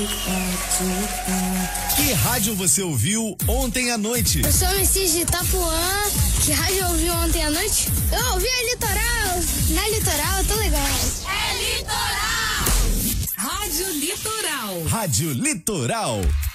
Que rádio você ouviu ontem à noite? Eu sou o MC de Itapuã. Que rádio eu ouvi ontem à noite? Eu ouvi a Litoral. Na Litoral, eu tô legal. É Litoral! Rádio Litoral. Rádio Litoral.